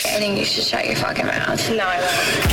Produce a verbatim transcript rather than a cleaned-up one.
I think you should shut your fucking mouth. No, I won't.